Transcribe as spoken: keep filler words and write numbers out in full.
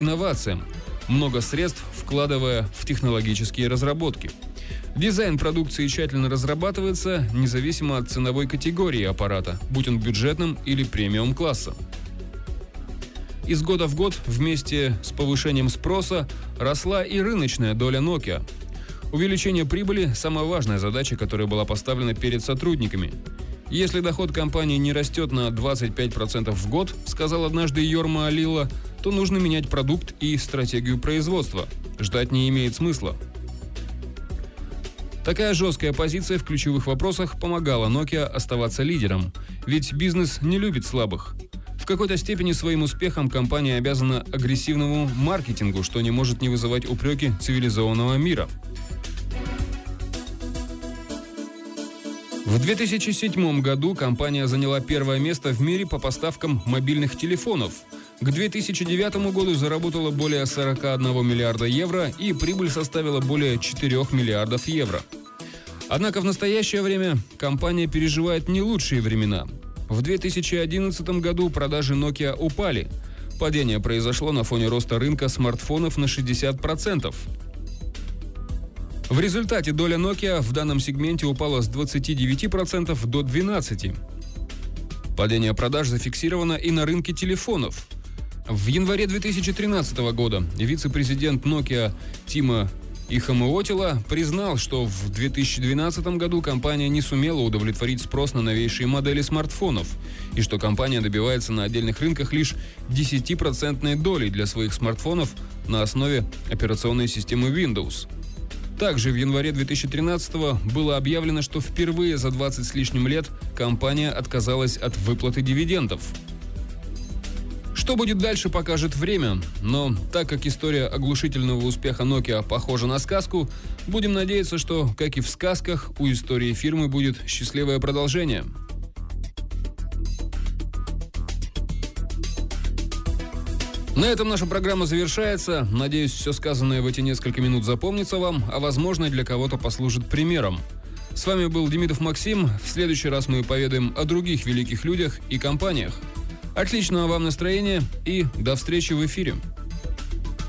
инновациям, много средств вкладывая в технологические разработки. Дизайн продукции тщательно разрабатывается независимо от ценовой категории аппарата, будь он бюджетным или премиум-класса. Из года в год вместе с повышением спроса росла и рыночная доля Nokia. Увеличение прибыли – самая важная задача, которая была поставлена перед сотрудниками. Если доход компании не растет на двадцать пять процентов в год, сказал однажды Йорма Алила, то нужно менять продукт и стратегию производства. Ждать не имеет смысла. Такая жесткая позиция в ключевых вопросах помогала Nokia оставаться лидером, ведь бизнес не любит слабых. В какой-то степени своим успехом компания обязана агрессивному маркетингу, что не может не вызывать упреки цивилизованного мира. В две тысячи седьмом году компания заняла первое место в мире по поставкам мобильных телефонов. К две тысячи девятому году заработала более сорок один миллиарда евро и прибыль составила более четырёх миллиардов евро. Однако в настоящее время компания переживает не лучшие времена. В две тысячи одиннадцатом году продажи Nokia упали. Падение произошло на фоне роста рынка смартфонов на шестьдесят процентов. В результате доля Nokia в данном сегменте упала с двадцати девяти процентов до двенадцати процентов. Падение продаж зафиксировано и на рынке телефонов. В январе две тысячи тринадцатого года вице-президент Nokia Тимо Ихамеотила признал, что в две тысячи двенадцатом году компания не сумела удовлетворить спрос на новейшие модели смартфонов и что компания добивается на отдельных рынках лишь десятипроцентной доли для своих смартфонов на основе операционной системы Windows. Также в январе две тысячи тринадцатого было объявлено, что впервые за двадцать с лишним лет компания отказалась от выплаты дивидендов. Что будет дальше, покажет время, но так как история оглушительного успеха Nokia похожа на сказку, будем надеяться, что, как и в сказках, у истории фирмы будет счастливое продолжение. На этом наша программа завершается. Надеюсь, все сказанное в эти несколько минут запомнится вам, а возможно, для кого-то послужит примером. С вами был Демидов Максим. В следующий раз мы поведаем о других великих людях и компаниях. Отличного вам настроения и до встречи в эфире.